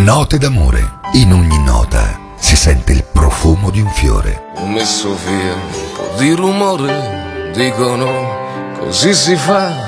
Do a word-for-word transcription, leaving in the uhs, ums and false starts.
Note d'amore. In ogni nota si sente il profumo di un fiore. Ho messo via un po' di rumore, dicono così si fa.